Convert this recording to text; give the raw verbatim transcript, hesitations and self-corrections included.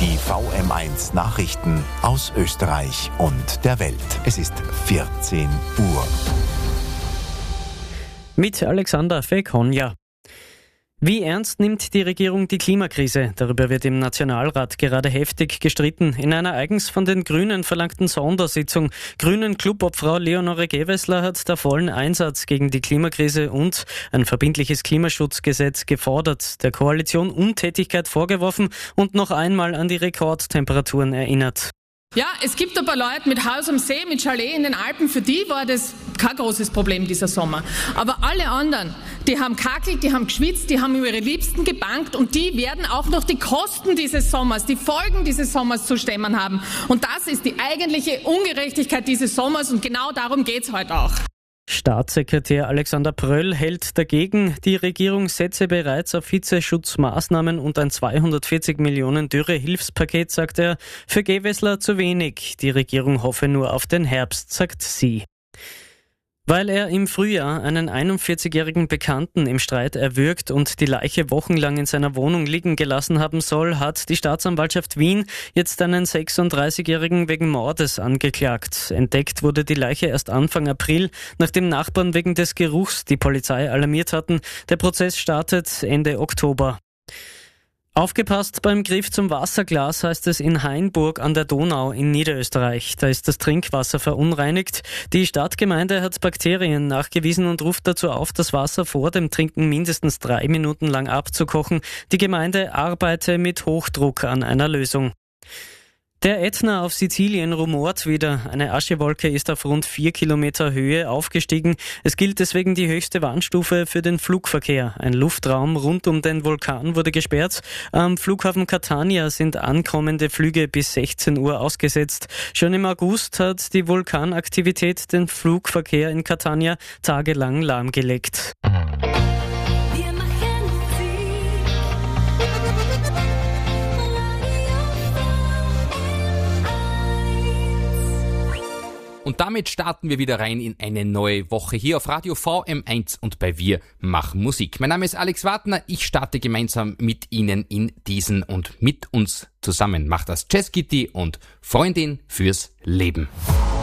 Die V M eins Nachrichten aus Österreich und der Welt. Es ist vierzehn Uhr. Mit Alexander Fekonja. Wie ernst nimmt die Regierung die Klimakrise? Darüber wird im Nationalrat gerade heftig gestritten. In einer eigens von den Grünen verlangten Sondersitzung. Grünen-Clubobfrau Leonore Gewessler hat da vollen Einsatz gegen die Klimakrise und ein verbindliches Klimaschutzgesetz gefordert, der Koalition Untätigkeit vorgeworfen und noch einmal an die Rekordtemperaturen erinnert. Ja, es gibt ein paar Leute mit Haus am See, mit Chalet in den Alpen, für die war das kein großes Problem dieser Sommer. Aber alle anderen, die haben kackelt, die haben geschwitzt, die haben über ihre Liebsten gebankt und die werden auch noch die Kosten dieses Sommers, die Folgen dieses Sommers zu stemmen haben. Und das ist die eigentliche Ungerechtigkeit dieses Sommers und genau darum geht's heute auch. Staatssekretär Alexander Pröll hält dagegen, die Regierung setze bereits auf Hitzeschutzmaßnahmen und ein zweihundertvierzig Millionen Dürre-Hilfspaket, sagt er. Für Gewessler zu wenig. Die Regierung hoffe nur auf den Herbst, sagt sie. Weil er im Frühjahr einen einundvierzigjährigen Bekannten im Streit erwürgt und die Leiche wochenlang in seiner Wohnung liegen gelassen haben soll, hat die Staatsanwaltschaft Wien jetzt einen sechsunddreißigjährigen wegen Mordes angeklagt. Entdeckt wurde die Leiche erst Anfang April, nachdem Nachbarn wegen des Geruchs die Polizei alarmiert hatten. Der Prozess startet Ende Oktober. Aufgepasst beim Griff zum Wasserglas, heißt es in Hainburg an der Donau in Niederösterreich. Da ist das Trinkwasser verunreinigt. Die Stadtgemeinde hat Bakterien nachgewiesen und ruft dazu auf, das Wasser vor dem Trinken mindestens drei Minuten lang abzukochen. Die Gemeinde arbeite mit Hochdruck an einer Lösung. Der Ätna auf Sizilien rumort wieder. Eine Aschewolke ist auf rund vier Kilometer Höhe aufgestiegen. Es gilt deswegen die höchste Warnstufe für den Flugverkehr. Ein Luftraum rund um den Vulkan wurde gesperrt. Am Flughafen Catania sind ankommende Flüge bis sechzehn Uhr ausgesetzt. Schon im August hat die Vulkanaktivität den Flugverkehr in Catania tagelang lahmgelegt. Und damit starten wir wieder rein in eine neue Woche hier auf Radio V M eins und bei Wir machen Musik. Mein Name ist Alex Wartner, ich starte gemeinsam mit Ihnen in diesen und mit uns zusammen macht das Jazz Kitty und Freundin fürs Leben.